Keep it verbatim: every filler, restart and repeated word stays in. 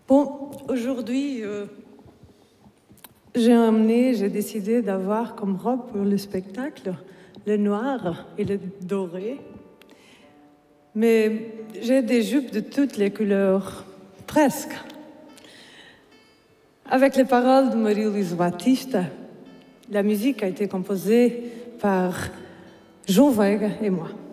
Bon, aujourd'hui, euh, j'ai emmené, j'ai décidé d'avoir comme robe pour le spectacle le noir et le doré. Mais j'ai des jupes de toutes les couleurs, presque. Avec les paroles de Marie-Louise Batista, la musique a été composée par Jean Vega et moi.